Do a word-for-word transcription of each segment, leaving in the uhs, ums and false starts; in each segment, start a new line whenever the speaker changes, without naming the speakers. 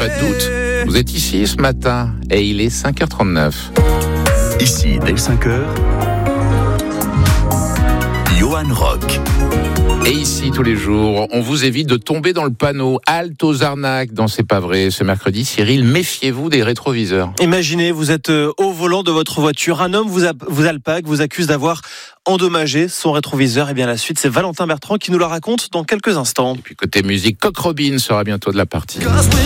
mois d'août. Vous êtes ici ce matin et il est cinq heures trente-neuf.
Ici, dès cinq heures, Johan Rock.
Et ici, tous les jours, on vous évite de tomber dans le panneau. Halte aux arnaques dans C'est pas vrai. Ce mercredi, Cyril, méfiez-vous des rétroviseurs.
Imaginez, vous êtes au volant de votre voiture. Un homme vous, a, vous alpague, vous accuse d'avoir endommagé son rétroviseur. Et bien la suite, c'est Valentin Bertrand qui nous la raconte dans quelques instants.
Et puis côté musique, Coq Robin sera bientôt de la partie.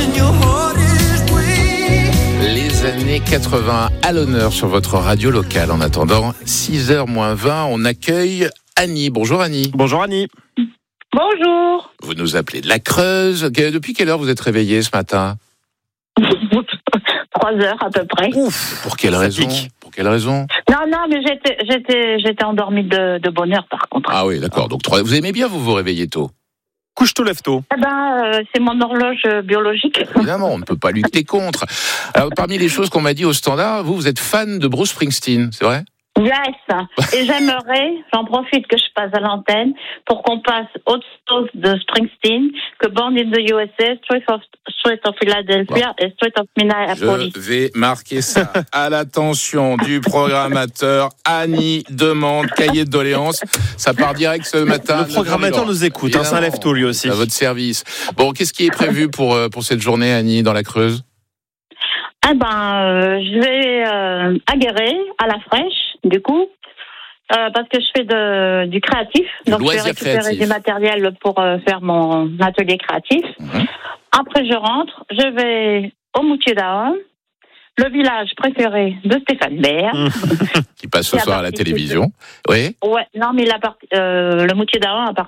Les années quatre-vingts à l'honneur sur votre radio locale. En attendant, six heures moins vingt, on accueille Annie. Bonjour Annie.
Bonjour Annie.
Bonjour.
Vous nous appelez de la Creuse. Depuis quelle heure vous êtes réveillée ce matin ?
Trois heures à peu près.
Ouf. Pour quelle raison ? Pour quelle raison ?
Non, non, mais j'étais, j'étais, j'étais endormie de, de bonne heure par contre.
Ah oui, d'accord. Donc trois. Vous aimez bien vous vous réveiller tôt ?
Couche tôt, lève tôt.
Eh ben, euh, c'est mon horloge biologique.
Évidemment, on ne peut pas lutter contre. Alors, parmi les choses qu'on m'a dit au standard, vous, vous êtes fan de Bruce Springsteen, c'est vrai ?
Yes. Et j'aimerais, j'en profite que je passe à l'antenne, pour qu'on passe autre chose de Springsteen que Born in the U S A, Street of, Street of Philadelphia bon. et Street of Minneapolis.
Je vais marquer ça à l'attention du programmateur. Annie demande cahier de doléances. Ça part direct ce matin.
Le programmateur nous écoute, hein, ça lève tôt lui aussi.
À votre service. Bon, qu'est-ce qui est prévu pour, pour cette journée, Annie, dans la Creuse ?
Eh ben, euh, je vais euh, aguerrer à la fraîche, du coup, euh, parce que je fais de, du créatif.
Du
donc, je vais récupérer
créatif.
du matériel pour euh, faire mon atelier créatif. Mmh. Après, je rentre, je vais au Moutier d'Ahun, le village préféré de Stéphane Bern.
Mmh. Qui passe ce soir à la télévision. Oui.
Ouais, non, mais la part, euh, le Moutier d'Ahun appartient